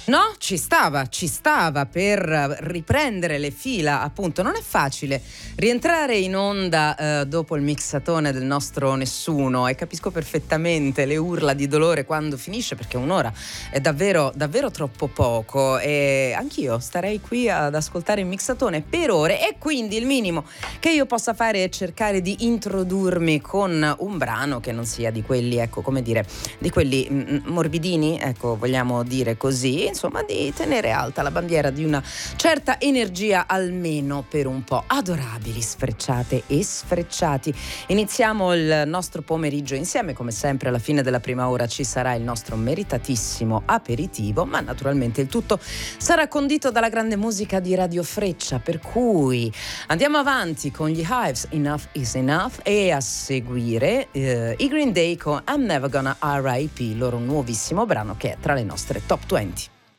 No, ci stava per riprendere le fila, appunto. Non è facile rientrare in onda dopo il mixatone del nostro Nessuno, e capisco perfettamente le urla di dolore quando finisce, perché un'ora è davvero troppo poco, e anch'io starei qui ad ascoltare il mixatone per ore, e quindi il minimo che io possa fare è cercare di introdurmi con un brano che non sia di quelli, ecco, come dire, di quelli morbidini, ecco, vogliamo dire così, insomma, di tenere alta la bandiera di una certa energia almeno per un po'. Adorabili, sfrecciate e sfrecciati. Iniziamo il nostro pomeriggio insieme, come sempre alla fine della prima ora ci sarà il nostro meritatissimo aperitivo, ma naturalmente il tutto sarà condito dalla grande musica di Radio Freccia, per cui andiamo avanti con gli Hives, Enough is Enough, e a seguire i Green Day con I'm Never Gonna R.I.P., il loro nuovissimo brano che è tra le nostre top 20.